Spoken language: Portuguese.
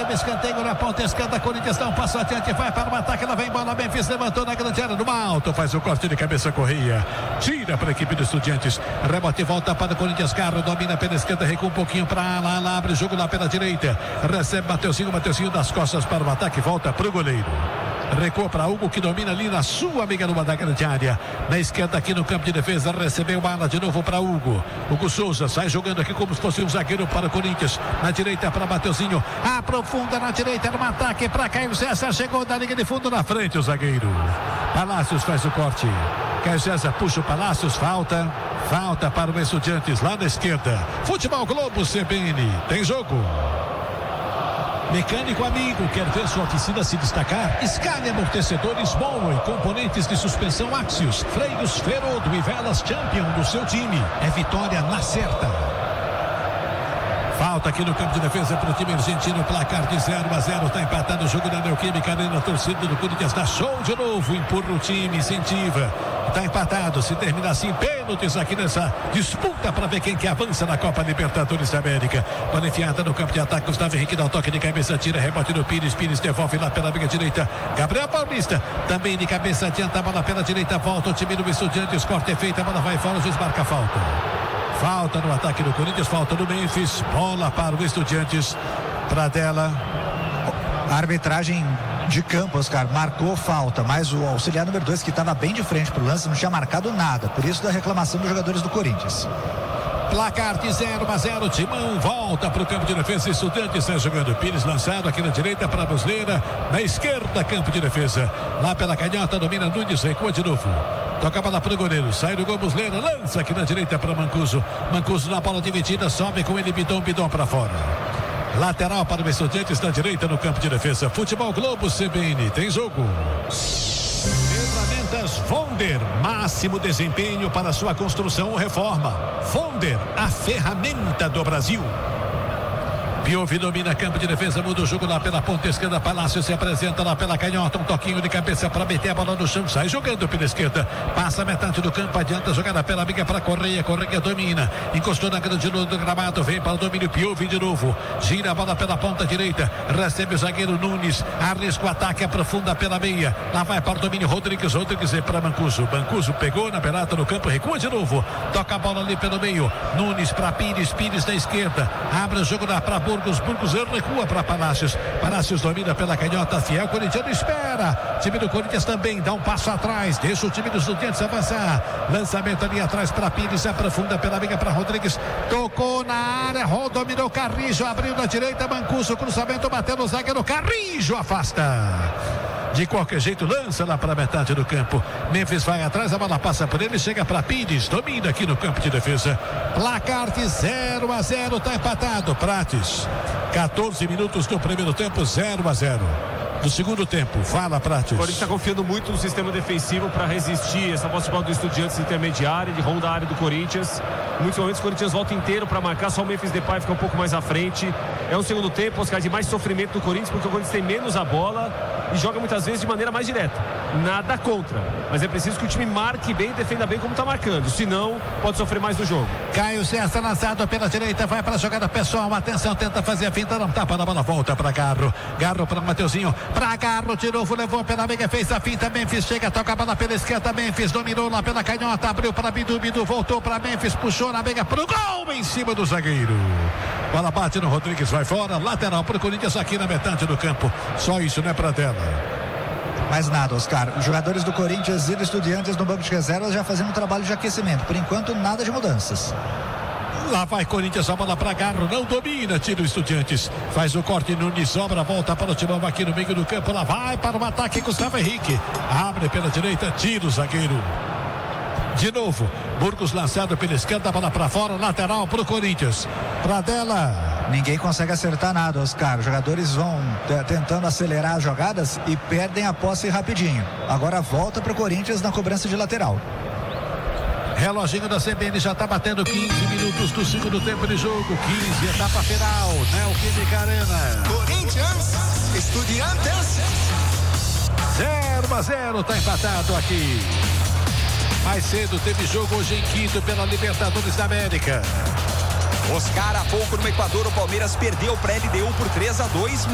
recebe escanteio na ponta esquerda. Corinthians dá um passo adiante, vai para o ataque, ela vem bola, Memphis levantou na grande área do alto, faz o corte de cabeça, Correia, tira para a equipe dos Estudiantes, rebote e volta para o Corinthians. Carro domina pela esquerda, recua um pouquinho para lá, abre o jogo lá pela direita, recebe Mateuzinho das costas para o ataque, volta para o goleiro. Recua para Hugo, que domina ali na sua amiga numa da grande área. Na esquerda aqui no campo de defesa, recebeu bala de novo para Hugo. Hugo Souza sai jogando aqui como se fosse um zagueiro para o Corinthians. Na direita para Mateuzinho. Aprofunda na direita no ataque para Caio César. Chegou da linha de fundo na frente o zagueiro. Palácios faz o corte. Caio César puxa o Palácios. Falta para o Estudiantes lá na esquerda. Futebol Globo CBN. Tem jogo. Mecânico amigo, quer ver sua oficina se destacar? Scania amortecedores Moen, componentes de suspensão Axios, freios Ferodo e velas Champion do seu time. É vitória na certa. Falta aqui no campo de defesa para o time argentino, placar de 0-0, está empatado o jogo da Neoquímica Arena, a torcida do Corinthians dá show de novo, empurra o time, incentiva, está empatado, se termina assim, pênaltis aqui nessa disputa para ver quem que avança na Copa Libertadores da América. Bola enfiada no campo de ataque, Gustavo Henrique dá um toque de cabeça, tira, rebote do Pires devolve lá pela amiga direita, Gabriel Paulista, também de cabeça adianta, a bola pela direita, volta o time do Estudiantes, corte é feito, a bola vai fora, o juiz marca a falta. Falta no ataque do Corinthians, falta no Memphis, bola para o Estudiantes, Pradella. A arbitragem de campo, Oscar, marcou falta, mas o auxiliar número 2, que estava bem de frente para o lance, não tinha marcado nada, por isso da reclamação dos jogadores do Corinthians. Placar de 0-0, Timão volta para o campo de defesa, Estudiantes está jogando, Pires lançado aqui na direita para a Brasileira, na esquerda campo de defesa, lá pela canhota domina Nunes, recua de novo. Toca a bola para o goleiro, sai do gol Muslera, lança aqui na direita para Mancuso na bola dividida, sobe com ele, Bidon para fora. Lateral para o Estudiantes na direita no campo de defesa. Futebol Globo CBN, tem jogo. Ferramentas Fonder, máximo desempenho para sua construção ou reforma. Fonder, a ferramenta do Brasil. Piove domina campo de defesa, muda o jogo lá pela ponta esquerda, Palácio se apresenta lá pela canhota, um toquinho de cabeça para meter a bola no chão, sai jogando pela esquerda, passa a metade do campo, adianta jogada pela amiga para Correia domina, encostou na grande do gramado, vem para o domínio, Piove de novo, gira a bola pela ponta direita, recebe o zagueiro Nunes, arrisca o ataque, aprofunda pela meia, lá vai para o domínio Rodrigues é para Mancuso pegou na beirada do campo, recua de novo, toca a bola ali pelo meio, Nunes para Pires na esquerda, abre o jogo lá para Burgos recua para Palácios domina pela canhota, fiel corintiano espera, time do Corinthians também dá um passo atrás, deixa o time dos Estudiantes avançar, lançamento ali atrás para Pires, aprofunda pela amiga para Rodrigues, tocou na área, dominou Carrijo, abriu na direita, Mancuso, cruzamento, bateu no zagueiro, Carrijo afasta. De qualquer jeito, lança lá para a metade do campo. Memphis vai atrás, a bola passa por ele, chega para Pires, domina aqui no campo de defesa. Placar de 0-0, está empatado. Prates, 14 minutos do primeiro tempo, 0-0. Do segundo tempo, fala Prates. O Corinthians está confiando muito no sistema defensivo para resistir essa posse de bola do Estudiantes intermediária, de ronda a área do Corinthians. Em muitos momentos o Corinthians volta inteiro para marcar, só o Memphis Depay fica um pouco mais à frente. É um segundo tempo, Oscar, de mais sofrimento do Corinthians, porque o Corinthians tem menos a bola e joga muitas vezes de maneira mais direta. Nada contra, mas é preciso que o time marque bem e defenda bem como está marcando, senão pode sofrer mais no jogo. Caio César lançado pela direita, vai para a jogada pessoal, atenção, tenta fazer a finta, não tapa na bola, volta para Garro para Mateuzinho, para Garro, de novo, levou pela amiga, fez a finta, Memphis chega, toca a bola pela esquerda, Memphis dominou lá pela canhota, abriu para Bidu, voltou para Memphis, puxou na amiga pro gol em cima do zagueiro. Bola bate no Rodrigues, vai fora, lateral para o Corinthians aqui na metade do campo, só isso, né, Pradella? Mais nada, Oscar. Os jogadores do Corinthians e do Estudiantes no banco de reservas já fazendo um trabalho de aquecimento. Por enquanto, nada de mudanças. Lá vai Corinthians, a bola para Garro, não domina, tira o Estudiantes, faz o corte, Nunes sobra, volta para o Timão aqui no meio do campo, lá vai para o ataque, Gustavo Henrique, abre pela direita, tira o zagueiro. De novo, Burgos lançado pela esquerda, bola para fora, lateral para o Corinthians. Pradella. Ninguém consegue acertar nada, Oscar. Os jogadores vão tentando acelerar as jogadas e perdem a posse rapidinho. Agora volta para o Corinthians na cobrança de lateral. Reloginho da CBN já está batendo 15 minutos do segundo tempo de jogo. 15, etapa final, Neoquímica Arena. Corinthians, Estudiantes. 0-0, está empatado aqui. Mais cedo teve jogo hoje em Quito pela Libertadores da América. Oscar, há pouco no Equador, o Palmeiras perdeu para a LDU por 3-2.